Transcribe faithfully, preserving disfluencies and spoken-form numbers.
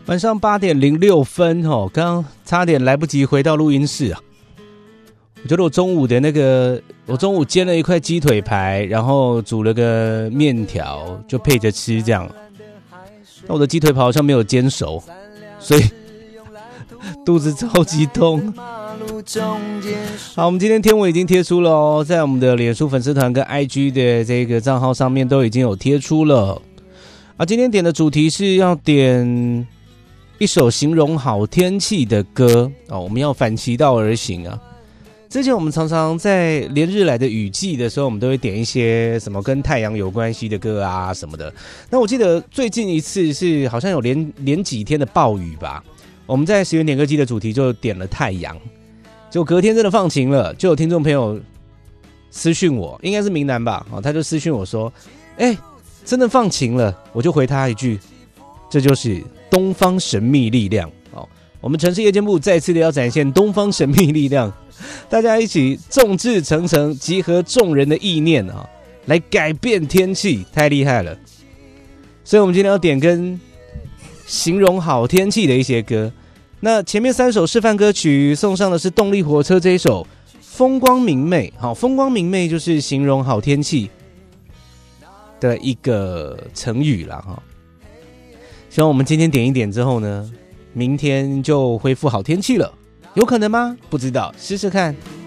晚上八点零六分哦，刚刚差点来不及回到录音室啊！我觉得我中午的那个，我中午煎了一块鸡腿排，然后煮了个面条，就配着吃这样。那我的鸡腿排好像没有煎熟，所以肚子超级痛。好，我们今天天文已经贴出了哦，在我们的脸书粉丝团跟 I G 的这个账号上面都已经有贴出了。啊，今天点的主题是要点一首形容好天气的歌哦，我们要反其道而行啊。之前我们常常在连日来的雨季的时候，我们都会点一些什么跟太阳有关系的歌啊什么的。那我记得最近一次是好像有连连几天的暴雨吧，我们在十元点歌机的主题就点了太阳，就隔天真的放晴了，就有听众朋友私讯我，应该是明南吧，哦，他就私讯我说，哎、欸，真的放晴了，我就回他一句，这就是东方神秘力量。哦，我们城市夜间部再次的要展现东方神秘力量。大家一起众志成城，集合众人的意念啊，来改变天气，太厉害了！所以我们今天要点跟形容好天气的一些歌。那前面三首示范歌曲送上的是动力火车这一首《风光明媚》。好，风光明媚就是形容好天气的一个成语啦哈。希望我们今天点一点之后呢，明天就恢复好天气了。有可能吗？不知道，试试看。